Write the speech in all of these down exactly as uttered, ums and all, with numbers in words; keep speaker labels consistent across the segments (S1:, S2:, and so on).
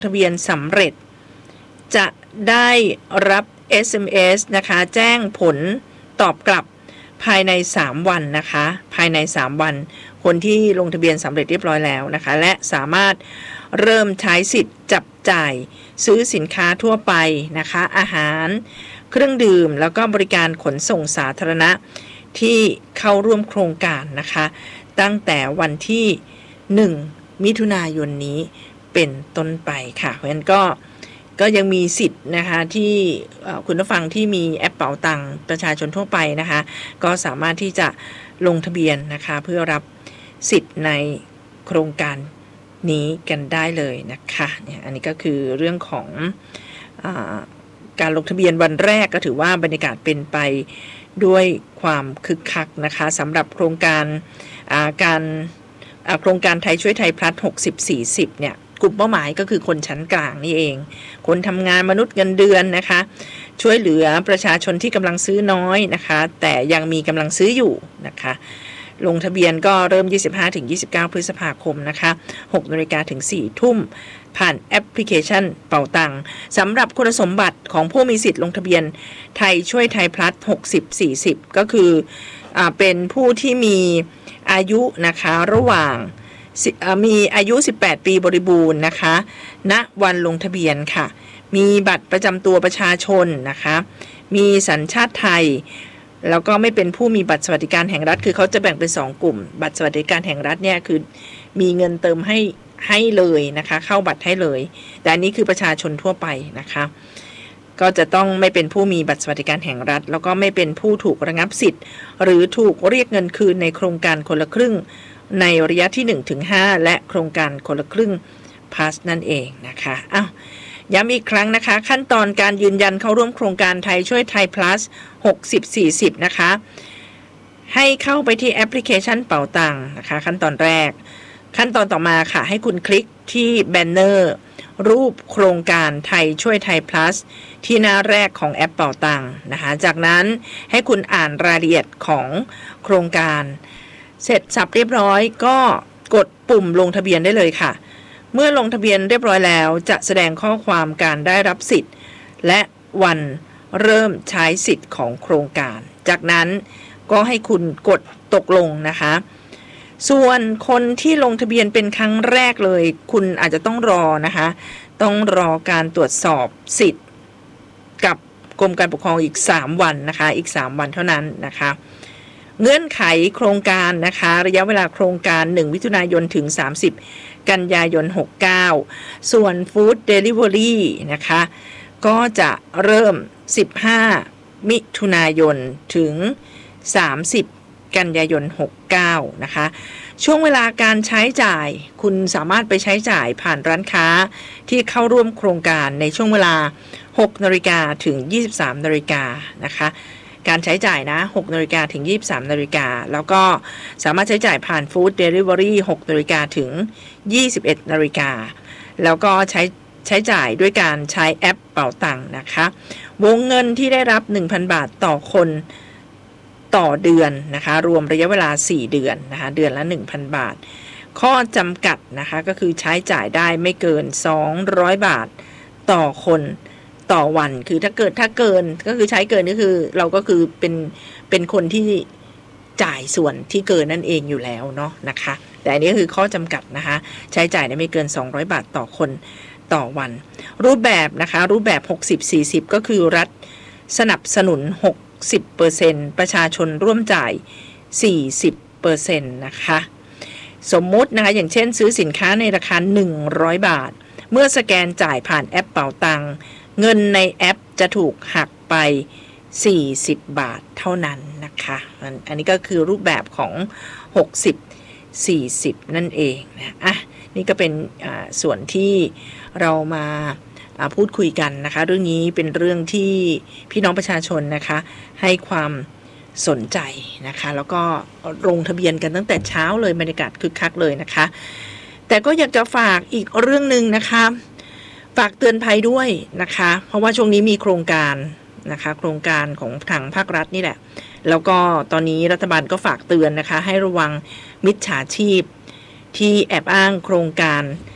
S1: ทะเบียนสำเร็จจะได้รับ เอส เอ็ม เอส นะคะแจ้งผลตอบกลับภายในสามวันนะคะภายในสามวันคนที่ลงทะเบียนสำเร็จเรียบร้อยแล้วนะคะและสามารถเริ่มใช้สิทธิ์จับจ่ายซื้อสินค้าทั่วไปนะคะอาหารเครื่องดื่มแล้วก็บริการขนส่งสาธารณะที่เข้าร่วมโครงการนะคะตั้งแต่วันที่หนึ่งมิถุนายนนี้เป็นต้นไปค่ะเพราะฉะนั้นก็ก็ยังมีสิทธิ์นะคะที่คุณผู้ฟังที่มีแอปเป๋าตังค์ประชาชนทั่วไปนะคะก็สามารถที่จะลงทะเบียนนะคะเพื่อรับสิทธิ์ในโครงการนี้กันได้เลยนะคะเนี่ยอันนี้ก็คือเรื่องของอ่าการลงทะเบียนวันแรกก็ถือว่าบรรยากาศเป็นไปด้วยความคึกคักนะคะสำหรับโครงการการโครงการไทยช่วยไทยพลัสหกสิบ สี่สิบเนี่ยกลุ่มเป้าหมายก็คือคนชั้นกลางนี่เองคนทำงานมนุษย์เงินเดือนนะคะช่วยเหลือประชาชนที่กำลังซื้อน้อยนะคะแต่ยังมีกำลังซื้ออยู่นะคะลงทะเบียนก็เริ่ม ยี่สิบห้าถึงยี่สิบเก้า พฤษภาคมนะคะหกนาฬิกาถึงสี่ทุ่มผ่านแอปพลิเคชันเป๋าตังสำหรับคุณสมบัติของผู้มีสิทธิ์ลงทะเบียนไทยช่วยไทยพลัสหกสิบ สี่สิบก็คืออ่าเป็นผู้ที่มีอายุนะคะระหว่างมีอายุสิบแปดปีบริบูรณ์นะคะณวันลงทะเบียนค่ะมีบัตรประจำตัวประชาชนนะคะมีสัญชาติไทยแล้วก็ไม่เป็นผู้มีบัตรสวัสดิการแห่งรัฐคือเขาจะแบ่งเป็นสองกลุ่มบัตรสวัสดิการแห่งรัฐเนี่ยคือมีเงินเติมให้ให้เลยนะคะเข้าบัตรให้เลยแต่อันนี้คือประชาชนทั่วไปนะคะก็จะต้องไม่เป็นผู้มีบัตรสวัสดิการแห่งรัฐแล้วก็ไม่เป็นผู้ถูกระงับสิทธิ์หรือถูกเรียกเงินคืนในโครงการคนละครึ่งในระยะที่ หนึ่งถึงห้า และโครงการคนละครึ่ง Plus นั่นเองนะคะอ้าวย้ำอีกครั้งนะคะขั้นตอนการยืนยันเข้าร่วมโครงการไทยช่วยไทย Plus หกสิบ สี่สิบนะคะให้เข้าไปที่แอปพลิเคชันเป๋าตังค์นะคะขั้นตอนแรกขั้นตอนต่อมาค่ะให้คุณคลิกที่แบนเนอร์รูปโครงการไทยช่วยไทย Plus ที่หน้าแรกของแอปเป๋าตังค์นะคะจากนั้นให้คุณอ่านรายละเอียดของโครงการเสร็จสับเรียบร้อยก็กดปุ่มลงทะเบียนได้เลยค่ะเมื่อลงทะเบียนเรียบร้อยแล้วจะแสดงข้อความการได้รับสิทธิ์และวันเริ่มใช้สิทธิ์ของโครงการจากนั้นก็ให้คุณกดตกลงนะคะส่วนคนที่ลงทะเบียนเป็นครั้งแรกเลยคุณอาจจะต้องรอนะคะต้องรอการตรวจสอบสิทธิ์กับกรมการปกครองอีกสามวันนะคะอีกสามวันเท่านั้นนะคะเงื่อนไขโครงการนะคะระยะเวลาโครงการหนึ่งมิถุนายนถึงสามสิบกันยายนหกสิบเก้าส่วนฟู้ดเดลิเวอรี่นะคะก็จะเริ่มสิบห้ามิถุนายนถึงสามสิบกันยายนหกสิบเก้านะคะช่วงเวลาการใช้จ่ายคุณสามารถไปใช้จ่ายผ่านร้านค้าที่เข้าร่วมโครงการในช่วงเวลาหกนาฬิกาถึงยี่สิบสามนาฬิกานะคะการใช้จ่ายนะหกนาฬิกาถึงยี่สิบสามนาฬิกาแล้วก็สามารถใช้จ่ายผ่านฟู้ดเดลิเวอรี่หกนาฬิกาถึงยี่สิบเอ็ดนาฬิกาแล้วก็ใช้ใช้จ่ายด้วยการใช้แอปเป๋าตังค์นะคะวงเงินที่ได้รับ หนึ่งพัน บาทต่อคนต่อเดือนนะคะรวมระยะเวลาสี่เดือนนะคะเดือนละ หนึ่งพัน บาทข้อจำกัดนะคะก็คือใช้จ่ายได้ไม่เกินสองร้อยบาทต่อคนต่อวันคือถ้าเกิดถ้าเกินก็คือใช้เกินก็คือเราก็คือเป็นเป็นคนที่จ่ายส่วนที่เกินนั่นเองอยู่แล้วเนาะนะคะแต่อันนี้ก็คือข้อจำกัดนะคะใช้จ่ายได้ไม่เกินสองร้อยบาทต่อคนต่อวันรูปแบบนะคะรูปแบบ หกสิบ สี่สิบ ก็คือรัฐสนับสนุน หกสิบเปอร์เซ็นต์ ประชาชนร่วมจ่าย สี่สิบเปอร์เซ็นต์ นะคะสมมุตินะคะอย่างเช่นซื้อสินค้าในราคาหนึ่งร้อยบาทเมื่อสแกนจ่ายผ่านแอปเป๋าตังค์เงินในแอปจะถูกหักไปสี่สิบบาทเท่านั้นนะคะอันนี้ก็คือรูปแบบของหกสิบ สี่สิบนั่นเองนะอ่ะนี่ก็เป็นส่วนที่เรามาพูดคุยกันนะคะเรื่องนี้เป็นเรื่องที่พี่น้องประชาชนนะคะให้ความสนใจนะคะแล้วก็ลงทะเบียนกันตั้งแต่เช้าเลยบรรยากาศคึกคักเลยนะคะแต่ก็อยากจะฝากอีกเรื่องนึงนะคะฝากเตือนภัยด้วยนะคะเพราะว่าช่วงนี้มีโครงการนะคะโครงการของทางภาครัฐนี่แหละแล้วก็ตอนนี้รัฐบาลก็ฝากเตือนนะคะให้ระวังมิจฉาชีพที่แอบอ้างโครงการ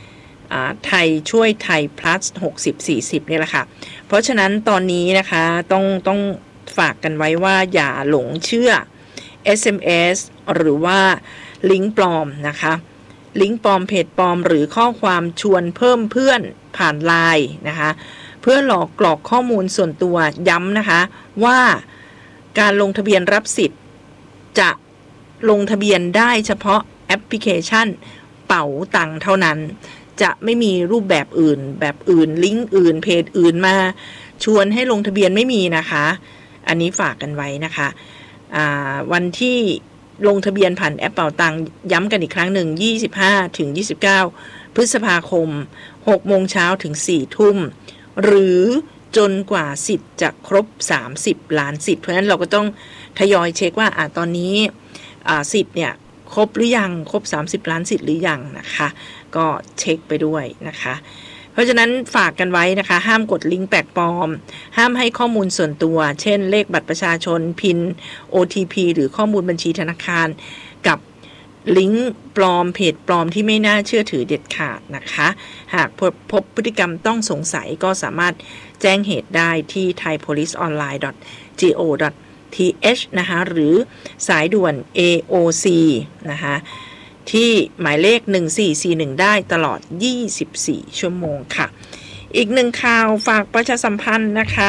S1: ไทยช่วยไทย plus หกสิบ สี่สิบเนี่ยแหละค่ะเพราะฉะนั้นตอนนี้นะคะต้องต้องฝากกันไว้ว่าอย่าหลงเชื่อ เอส เอ็ม เอส หรือว่าลิงก์ปลอมนะคะลิงก์ปลอมเพจปลอมหรือข้อความชวนเพิ่มเพื่อนผ่านไลน์นะคะเพื่อหลอกกรอกข้อมูลส่วนตัวย้ำนะคะว่าการลงทะเบียนรับสิทธิ์จะลงทะเบียนได้เฉพาะแอปพลิเคชันเป๋าตังค์เท่านั้นจะไม่มีรูปแบบอื่นแบบอื่นลิงก์อื่นเพจอื่นมาชวนให้ลงทะเบียนไม่มีนะคะอันนี้ฝากกันไว้นะคะวันที่ลงทะเบียนผ่านแอปเป๋าตังค์ย้ำกันอีกครั้งหนึ่งยี่สิบห้าถึงยี่สิบเก้าพฤษภาคมหกโมงเช้าถึงสี่ทุ่มหรือจนกว่าสิทธิ์จะครบสามสิบล้านสิทธิ์เพราะฉะนั้นเราก็ต้องทยอยเช็คว่าอ่ะตอนนี้สิทธิ์เนี่ยครบหรือยังครบสามสิบล้านสิทธิ์หรือยังนะคะก็เช็คไปด้วยนะคะเพราะฉะนั้นฝากกันไว้นะคะห้ามกดลิงก์แปลกปลอมห้ามให้ข้อมูลส่วนตัวเช่นเลขบัตรประชาชนพิน โอ ที พี หรือข้อมูลบัญชีธนาคารกับลิงก์ปลอมเพจปลอมที่ไม่น่าเชื่อถือเด็ดขาดนะคะหากพบพบพฤติกรรมต้องสงสัยก็สามารถแจ้งเหตุได้ที่ ไทยโพลิสออนไลน์ ดอท จี โอ ดอท ที เอช นะคะหรือสายด่วน เอ โอ ซี นะคะที่หมายเลขหนึ่งสี่สี่หนึ่งได้ตลอดยี่สิบสี่ชั่วโมงค่ะอีกหนึ่งข่าวฝากประชาสัมพันธ์นะคะ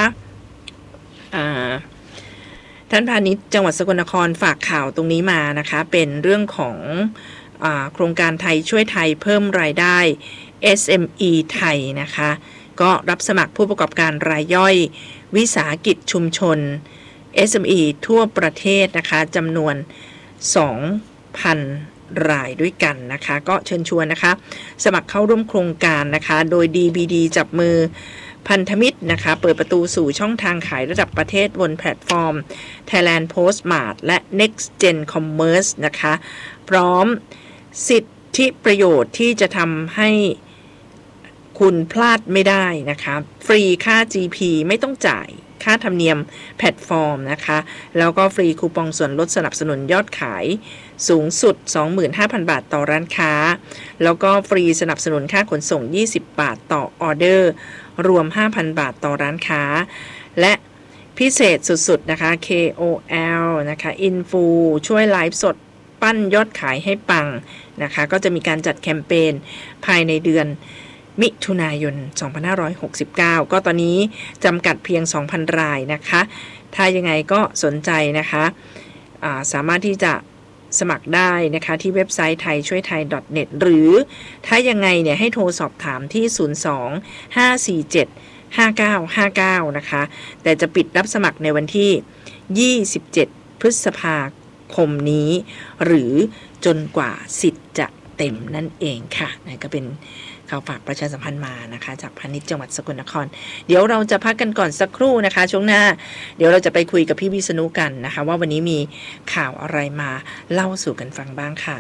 S1: ท่านพาณิชย์จังหวัดสกลนครฝากข่าวตรงนี้มานะคะเป็นเรื่องของอ่าโครงการไทยช่วยไทยเพิ่มรายได้ เอส เอ็ม อี ไทยนะคะก็รับสมัครผู้ประกอบการรายย่อยวิสาหกิจชุมชน เอส เอ็ม อี ทั่วประเทศนะคะจำนวน สองพัน รายด้วยกันนะคะก็เชิญชวนนะคะสมัครเข้าร่วมโครงการนะคะโดย ดี บี ดี จับมือพันธมิตรนะคะเปิดประตูสู่ช่องทางขายระดับประเทศบนแพลตฟอร์ม Thailand Postmart และ Next Gen Commerce นะคะพร้อมสิทธิประโยชน์ที่จะทำให้คุณพลาดไม่ได้นะคะฟรีค่า จี พี ไม่ต้องจ่ายค่าธรรมเนียมแพลตฟอร์มนะคะแล้วก็ฟรีคูปองส่วนลดสนับสนุนยอดขายสูงสุด สองหมื่นห้าพัน บาทต่อร้านค้าแล้วก็ฟรีสนับสนุนค่าขนส่งยี่สิบบาทต่อออเดอร์รวม ห้าพัน บาทต่อร้านค้าและพิเศษสุดๆนะคะ เค โอ แอล นะคะอินฟูช่วยไลฟ์สดปั้นยอดขายให้ปังนะคะก็จะมีการจัดแคมเปญภายในเดือนมิถุนายนสองพันห้าร้อยหกสิบเก้าก็ตอนนี้จำกัดเพียง สองพัน รายนะคะถ้ายังไงก็สนใจนะคะาสามารถที่จะสมัครได้นะคะที่เว็บไซต์ไทยช่วยไทย .net หรือถ้ายังไงเนี่ยให้โทรสอบถามที่ศูนย์ สอง ห้า สี่ เจ็ด ห้า เก้า ห้า เก้านะคะแต่จะปิดรับสมัครในวันที่ยี่สิบเจ็ดพฤษภาคมนี้หรือจนกว่าสิทธิ์จะเต็มนั่นเองค่ะนะก็เป็นข่าวฝากประชาสัมพันธ์มานะคะจากพาณิชย์จังหวัดสกลนครเดี๋ยวเราจะพักกันก่อนสักครู่นะคะช่วงหน้าเดี๋ยวเราจะไปคุยกับพี่วิษณุกันนะคะว่าวันนี้มีข่าวอะไรมาเล่าสู่กันฟังบ้างค่ะ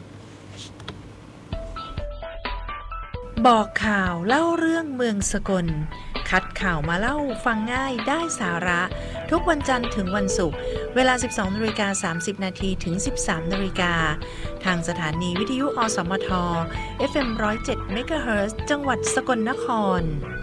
S2: บอกข่าวเล่าเรื่องเมืองสกลคัดข่าวมาเล่าฟังง่ายได้สาระทุกวันจันทร์ถึงวันศุกร์เวลา สิบสองนาฬิกาสามสิบนาที ถึง สิบสามนาฬิกาทางสถานีวิทยุอสมท เอฟ เอ็ม หนึ่งศูนย์เจ็ด เมกะเฮิรตซ์ จังหวัดสกลนคร